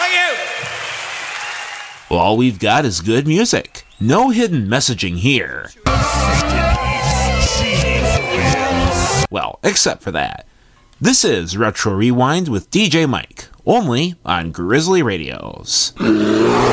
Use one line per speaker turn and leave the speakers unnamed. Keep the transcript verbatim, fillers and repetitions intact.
you!
All we've got is good music. No hidden messaging here. Well, except for that. This is Retro Rewind with D J Mike, only on Grizzly Radios.